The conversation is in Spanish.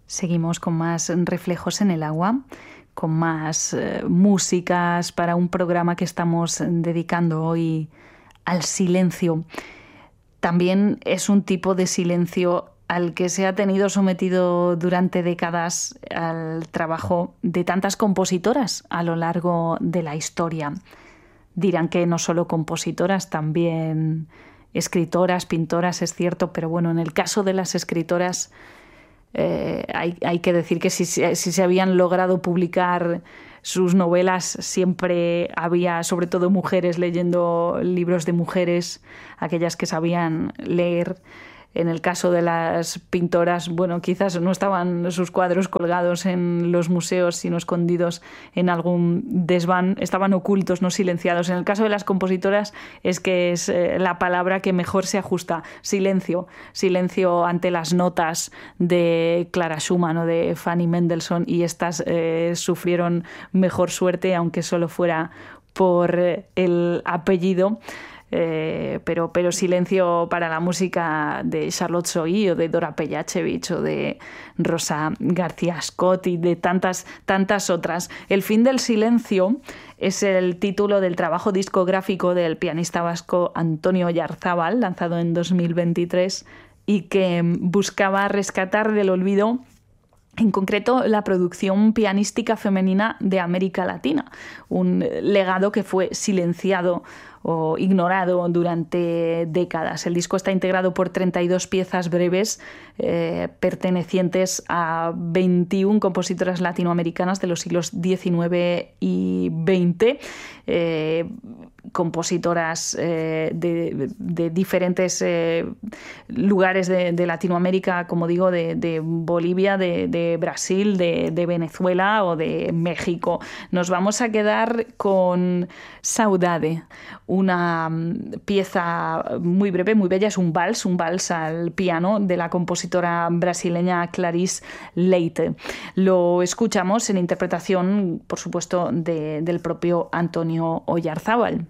Seguimos con más reflejos en el agua, con más músicas para un programa que estamos dedicando hoy al silencio. También es un tipo de silencio al que se ha tenido sometido durante décadas al trabajo de tantas compositoras a lo largo de la historia. Dirán que no solo compositoras, también escritoras, pintoras, es cierto, pero bueno, en el caso de las escritoras hay que decir que si se habían logrado publicar sus novelas, siempre había sobre todo mujeres leyendo libros de mujeres, aquellas que sabían leer. En el caso de las pintoras, bueno, quizás no estaban sus cuadros colgados en los museos, sino escondidos en algún desván, estaban ocultos, no silenciados. En el caso de las compositoras es que es la palabra que mejor se ajusta. Silencio. Silencio ante las notas de Clara Schumann o de Fanny Mendelssohn, y estas sufrieron mejor suerte, aunque solo fuera por el apellido. Pero silencio para la música de Charlotte Sohi o de Dora Pejacevic o de Rosa García Scott y de tantas otras. El fin del silencio es el título del trabajo discográfico del pianista vasco Antonio Oyarzábal, lanzado en 2023, y que buscaba rescatar del olvido, en concreto, la producción pianística femenina de América Latina, un legado que fue silenciado o ignorado durante décadas. El disco está integrado por 32 piezas breves pertenecientes a 21 compositoras latinoamericanas de los siglos XIX y XX, compositoras de diferentes lugares de Latinoamérica, como digo, de Bolivia, de Brasil, de Venezuela o de México. Nos vamos a quedar con Saudade, una pieza muy breve, muy bella, es un vals al piano de la compositora brasileña Clarice Leite. Lo escuchamos en interpretación, por supuesto, del propio Antonio Oyarzábal.